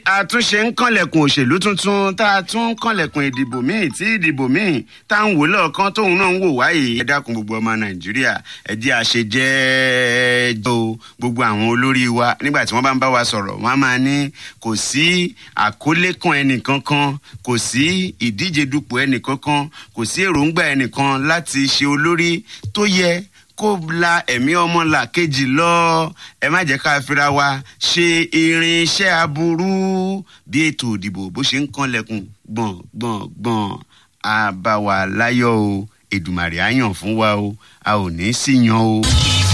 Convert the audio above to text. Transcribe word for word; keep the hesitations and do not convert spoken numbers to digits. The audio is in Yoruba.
àtúnṣe ń kànlẹ̀kùn òṣèlú tuntun tá a tún ń kànlẹ̀kùn ìdìbò míì tí ìdìbò míì tá à ń wò lọ́ọ̀kan tóun náà ń wò wáyé. ẹ dákun gbogbo ọmọ nàìjíríà ẹ jẹ́ àṣejẹ́ẹ́jọ́ o. gbogbo àwọn olórí wa nígbà tí wọ́n bá ń bá wa sọ̀rọ̀ wọ́n á máa ní kò sí àkólé kan ẹnìkankan, kò sí ìdíje dupò ẹnìkankan, kò sí èròǹgbà ẹnìkan láti ṣe olórí tó yẹ kó la ẹ̀mí ọmọ là kejì lọ. ẹ má jẹ́ ká fira wa ṣe irinṣẹ́ aburú bí ètò ìdìbò bó ṣe ń kànlẹ̀kùn gbọ̀n gbọ̀n gbọ̀n. a bá wa láyọ̀ o, Èdùmàrè á yàn fún wa o, a ò ní sí yan o.